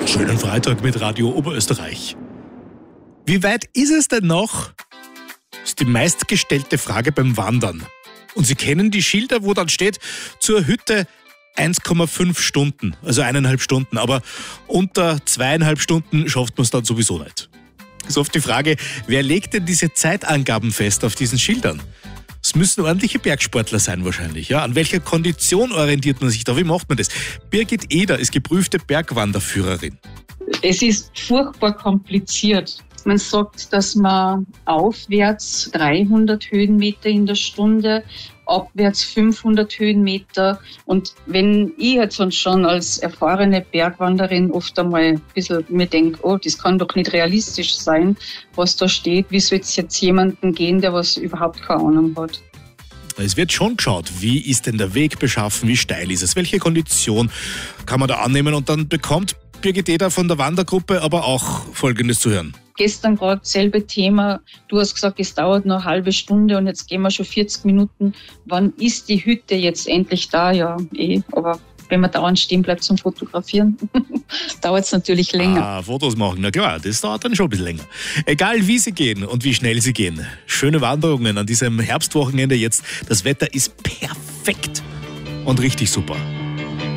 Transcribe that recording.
Schönen Freitag mit Radio Oberösterreich. Wie weit ist es denn noch? Das ist die meistgestellte Frage beim Wandern. Und Sie kennen die Schilder, wo dann steht, zur Hütte 1,5 Stunden, also 1,5 Stunden. Aber unter 2,5 Stunden schafft man es dann sowieso nicht. Ist oft die Frage, wer legt denn diese Zeitangaben fest auf diesen Schildern? Es müssen ordentliche Bergsportler sein wahrscheinlich. Ja? An welcher Kondition orientiert man sich da? Wie macht man das? Birgit Eder ist geprüfte Bergwanderführerin. Es ist furchtbar kompliziert. Man sagt, dass man aufwärts 300 Höhenmeter in der Stunde, abwärts 500 Höhenmeter. Und wenn ich jetzt schon als erfahrene Bergwanderin oft einmal ein bisschen mir denke, oh, das kann doch nicht realistisch sein, was da steht. Wie soll es jetzt jemandem gehen, der was überhaupt keine Ahnung hat? Es wird schon geschaut, wie ist denn der Weg beschaffen, wie steil ist es, welche Kondition kann man da annehmen, und dann bekommt Birgit Eder von der Wandergruppe aber auch Folgendes zu hören. Gestern gerade selbe Thema. Du hast gesagt, es dauert noch eine halbe Stunde und jetzt gehen wir schon 40 Minuten. Wann ist die Hütte jetzt endlich da? Ja, aber wenn man dauernd stehen bleibt zum Fotografieren, dauert es natürlich länger. Fotos machen, na klar, das dauert dann schon ein bisschen länger. Egal wie Sie gehen und wie schnell Sie gehen. Schöne Wanderungen an diesem Herbstwochenende jetzt. Das Wetter ist perfekt und richtig super.